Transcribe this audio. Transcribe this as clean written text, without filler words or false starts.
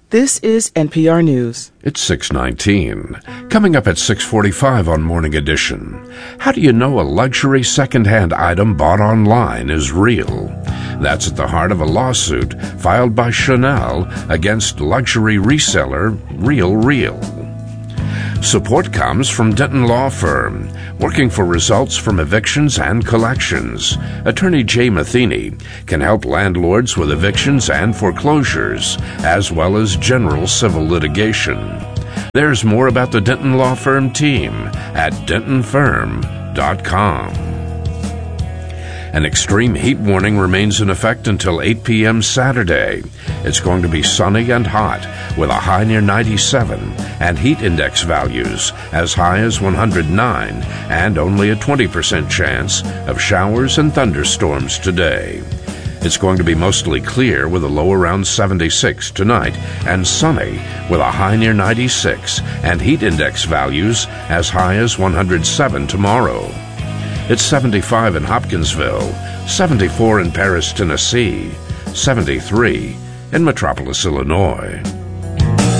This is NPR News. It's 6:19. Coming up at 6:45 on Morning Edition. How do you know a luxury second-hand item bought online is real? That's at the heart of a lawsuit filed by Chanel against luxury reseller RealReal. Support comes from Denton Law Firm, working for results from evictions and collections. Attorney Jay Matheny can help landlords with evictions and foreclosures, as well as general civil litigation. There's more about the Denton Law Firm team at dentonfirm.com. An extreme heat warning remains in effect until 8 p.m. Saturday. It's going to be sunny and hot with a high near 97 and heat index values as high as 109 and only a 20% chance of showers and thunderstorms today. It's going to be mostly clear with a low around 76 tonight and sunny with a high near 96 and heat index values as high as 107 tomorrow. It's 75 in Hopkinsville, 74 in Paris, Tennessee, 73 in Metropolis, Illinois.